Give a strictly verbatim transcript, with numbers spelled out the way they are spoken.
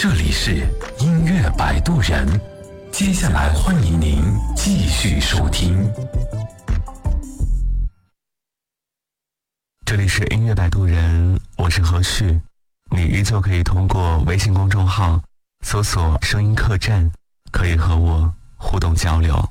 这里是音乐摆渡人，接下来欢迎您继续收听。 这里是音乐摆渡人，我是何旭，你依旧可以通过微信公众号搜索声音客栈，可以和我互动交流。